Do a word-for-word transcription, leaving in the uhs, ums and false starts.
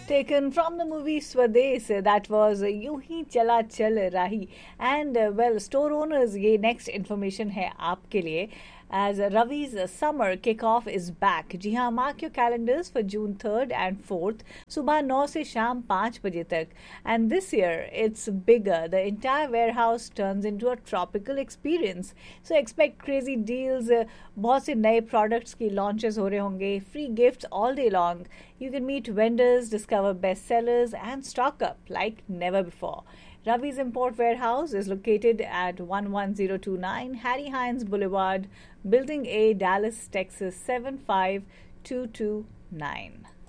Taken from the movie Swades, that was यूं ही चला चल राही. And uh, well, store owners, ये next information है आपके लिए. As Ravi's summer kickoff is back. जी हाँ, mark your calendars for June third and fourth, सुबह नौ से शाम पाँच बजे तक. And this year, it's bigger. The entire warehouse turns into a tropical experience. So expect crazy deals. uh, बहुत से नए products की launches हो रहे होंगे. Free gifts all day long. You can meet vendors, discover bestsellers, and stock up like never before. Ravi's Import Warehouse is located at one one zero two nine Harry Hines Boulevard, Building A, Dallas, Texas seven five two two nine.